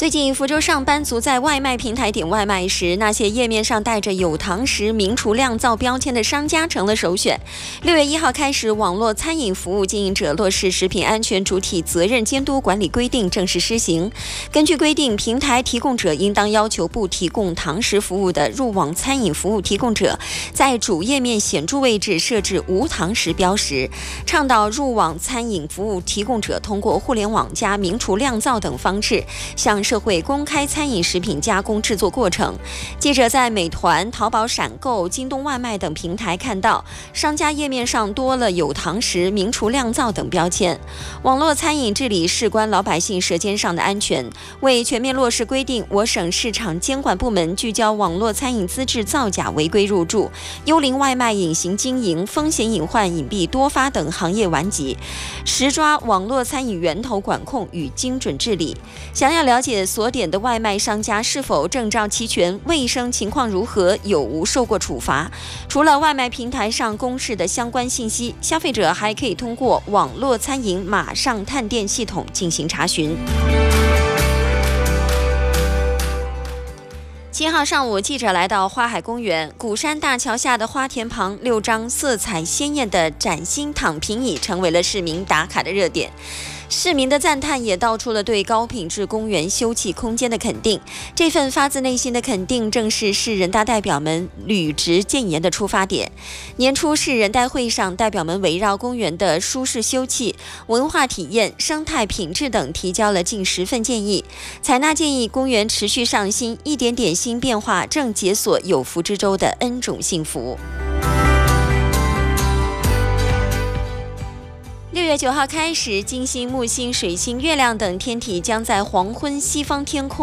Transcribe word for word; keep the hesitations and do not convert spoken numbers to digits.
最近，福州上班族在外卖平台点外卖时，那些页面上带着有堂食、名厨酿造标签的商家成了首选。六月一号开始，网络餐饮服务经营者落实食品安全主体责任监督管理规定正式施行。根据规定，平台提供者应当要求不提供堂食服务的入网餐饮服务提供者，在主页面显著位置设置无堂食标识，倡导入网餐饮服务提供者通过互联网加名厨酿造等方式向社会公开餐饮食品加工制作过程。记者在美团、淘宝闪购、京东外卖等平台看到，商家页面上多了有堂食、名厨酿造等标签。网络餐饮治理事关老百姓舌尖上的安全。为全面落实规定，我省市场监管部门聚焦网络餐饮资质造假违规入驻、幽灵外卖隐形经营、风险隐患隐蔽多发等行业顽疾，实抓网络餐饮源头管控与精准治理。想要了解所点的外卖商家是否证照齐全、卫生情况如何、有无受过处罚，除了外卖平台上公示的相关信息，消费者还可以通过网络餐饮马上探店系统进行查询。七号上午，记者来到花海公园，鼓山大桥下的花田旁，六张色彩鲜艳的崭新躺平椅成为了市民打卡的热点。市民的赞叹也道出了对高品质公园休憩空间的肯定。这份发自内心的肯定，正是市人大代表们履职建言的出发点。年初市人代会上，代表们围绕公园的舒适休憩、文化体验、生态品质等提交了近十份建议。采纳建议，公园持续上新，一点点新变化正解锁有福之州的恩种幸福。六月九号开始，金星、木星、水星、月亮等天体将在黄昏西方天空